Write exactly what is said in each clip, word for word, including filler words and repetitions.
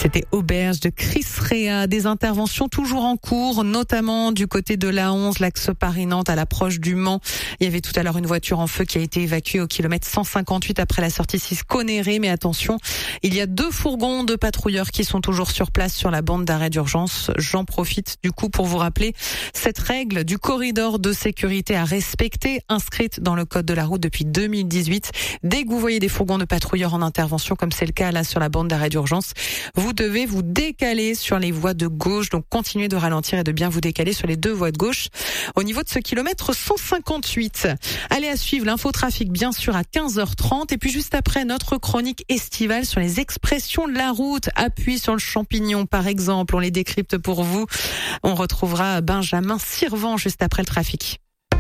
C'était Auberge de Chris Rea. Des interventions toujours en cours, notamment du côté de l'A onze, l'axe Paris-Nantes à l'approche du Mans. Il y avait tout à l'heure une voiture en feu qui a été évacuée au kilomètre cent cinquante-huit après la sortie six Conneré. Mais attention, il y a deux fourgons de patrouilleurs qui sont toujours sur place sur la bande d'arrêt d'urgence. J'en profite du coup pour vous rappeler cette règle du corridor de sécurité à respecter, inscrite dans le code de la route depuis deux mille dix-huit. Dès que vous voyez des fourgons de patrouilleurs en intervention, comme c'est le cas là sur la bande d'arrêt d'urgence, vous devez vous décaler sur les voies de gauche. Donc continuez de ralentir et de bien vous décaler sur les deux voies de gauche au niveau de ce kilomètre cent cinquante-huit. Allez, à suivre l'infotrafic bien sûr à quinze heures trente et puis juste après notre chronique estivale sur les expressions de la route. Appui sur le champignon par exemple, on les décrypte pour vous. On retrouvera Benjamin Sirvent juste après le trafic.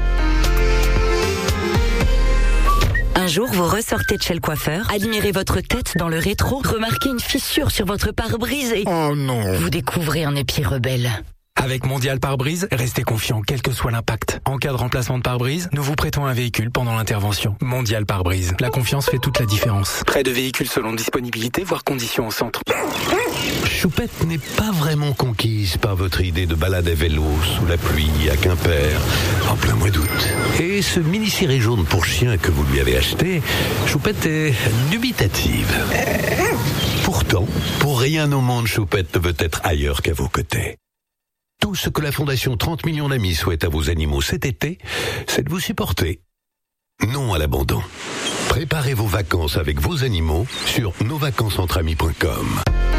Un jour, vous ressortez de chez le coiffeur, admirez votre tête dans le rétro, remarquez une fissure sur votre pare-brise et... Oh non! Vous découvrez un épieu rebelle. Avec Mondial Pare-Brise, restez confiant quel que soit l'impact. En cas de remplacement de pare-brise, nous vous prêtons un véhicule pendant l'intervention. Mondial Pare-Brise. La confiance fait toute la différence. Prêt de véhicules selon disponibilité, voire conditions au centre. Choupette n'est pas vraiment conquise par votre idée de balade à vélo sous la pluie à Quimper, en plein mois d'août. Et ce mini-ciré jaune pour chien que vous lui avez acheté, Choupette est dubitative. Pourtant, pour rien au monde, Choupette ne veut être ailleurs qu'à vos côtés. Tout ce que la Fondation trente millions d'amis souhaite à vos animaux cet été, c'est de vous supporter. Non à l'abandon. Préparez vos vacances avec vos animaux sur nos vacances entre amis point com.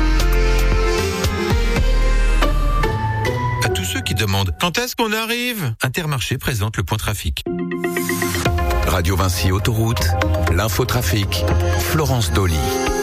À tous ceux qui demandent quand est-ce qu'on arrive, Intermarché présente le point trafic. Radio Vinci Autoroute, l'infotrafic, Florence Dolly.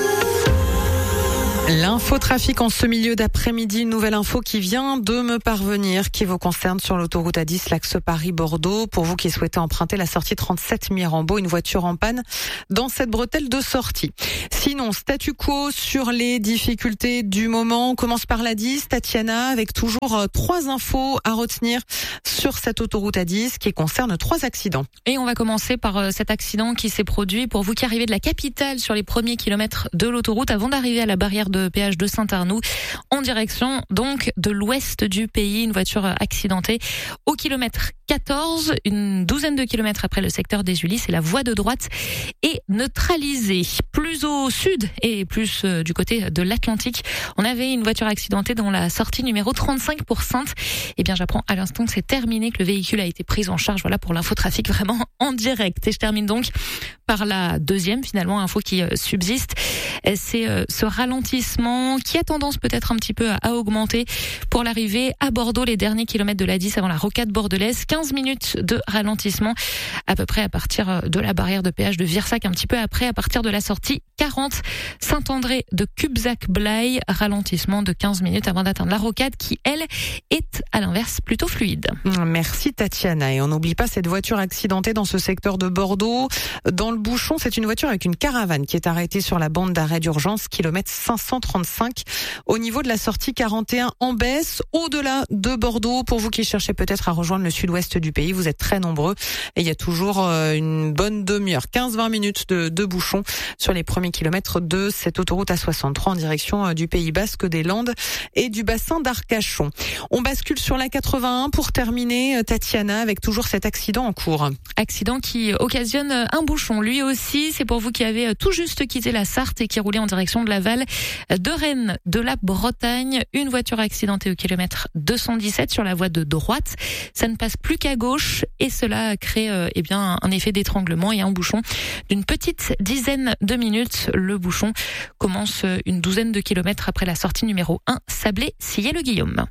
L'infotrafic en ce milieu d'après-midi, une nouvelle info qui vient de me parvenir, qui vous concerne sur l'autoroute A dix, l'axe Paris-Bordeaux. Pour vous qui souhaitez emprunter la sortie trente-sept Mirambeau, une voiture en panne dans cette bretelle de sortie. Sinon, statu quo sur les difficultés du moment. On commence par l'A dix, Tatiana, avec toujours trois infos à retenir sur cette autoroute A dix qui concerne trois accidents. Et on va commencer par cet accident qui s'est produit pour vous qui arrivez de la capitale sur les premiers kilomètres de l'autoroute avant d'arriver à la barrière de péage de Saint-Arnoux en direction donc de l'ouest du pays. Une voiture accidentée au kilomètre quatorze, une douzaine de kilomètres après le secteur des Ulysses, et la voie de droite est neutralisée. Plus au sud et plus du côté de l'Atlantique, on avait une voiture accidentée dans la sortie numéro trente-cinq pour Saintes. Eh bien, j'apprends à l'instant que c'est terminé, que le véhicule a été pris en charge. Voilà pour l'infotrafic vraiment en direct. Et je termine donc par la deuxième, finalement, info qui subsiste. C'est ce ralentissement qui a tendance peut-être un petit peu à augmenter pour l'arrivée à Bordeaux, les derniers kilomètres de l'A dix avant la rocade bordelaise. quinze minutes de ralentissement à peu près à partir de la barrière de péage de Virsac, un petit peu après à partir de la sortie quarante Saint-André de Cubzac-Blaye, ralentissement de quinze minutes avant d'atteindre la rocade qui, elle, est à l'inverse plutôt fluide. Merci Tatiana. Et on n'oublie pas cette voiture accidentée dans ce secteur de Bordeaux. Dans le bouchon, c'est une voiture avec une caravane qui est arrêtée sur la bande d'arrêt d'urgence, kilomètre cinq cent trente-cinq, au niveau de la sortie quarante et un en baisse, au-delà de Bordeaux. Pour vous qui cherchez peut-être à rejoindre le sud-ouest du pays, vous êtes très nombreux et il y a toujours une bonne demi-heure, quinze à vingt minutes de, de bouchons sur les premiers kilomètres de cette autoroute A soixante-trois en direction du Pays Basque, des Landes et du bassin d'Arcachon. On bascule sur la quatre-vingt-un pour terminer, Tatiana, avec toujours cet accident en cours. Accident qui occasionne un bouchon. Lui aussi, c'est pour vous qui avez tout juste quitté la Sarthe et qui roulait en direction de Laval, de Rennes, de la Bretagne. Une voiture accidentée au kilomètre deux cent dix-sept sur la voie de droite. Ça ne passe plus qu'à gauche et cela crée euh, eh bien un effet d'étranglement et un bouchon d'une petite dizaine de minutes. Le bouchon commence une douzaine de kilomètres après la sortie numéro un, Sablé-Sillé-le-Guillaume.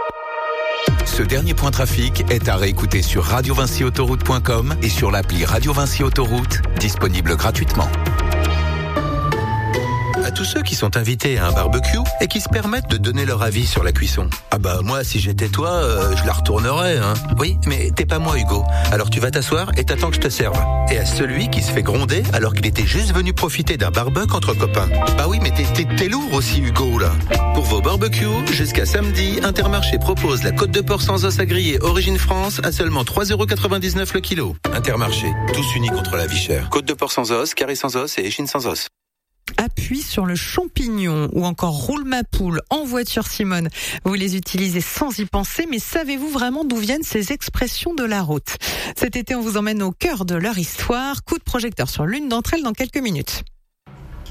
Ce dernier point trafic est à réécouter sur radio vinci autoroute point com et sur l'appli Radio Vinci Autoroute, disponible gratuitement. À tous ceux qui sont invités à un barbecue et qui se permettent de donner leur avis sur la cuisson. Ah bah moi, si j'étais toi, euh, je la retournerais, hein. Oui, mais t'es pas moi, Hugo. Alors tu vas t'asseoir et t'attends que je te serve. Et à celui qui se fait gronder alors qu'il était juste venu profiter d'un barbecue entre copains. Bah oui, mais t'es, t'es, t'es lourd aussi, Hugo, là. Pour vos barbecues, jusqu'à samedi, Intermarché propose la côte de porc sans os à griller Origine France à seulement trois euros quatre-vingt-dix-neuf le kilo. Intermarché, tous unis contre la vie chère. Côte de porc sans os, carré sans os et échine sans os. Appuie sur le champignon ou encore roule ma poule en voiture, Simone. Vous les utilisez sans y penser, mais savez-vous vraiment d'où viennent ces expressions de la route? Cet été, on vous emmène au cœur de leur histoire. Coup de projecteur sur l'une d'entre elles dans quelques minutes.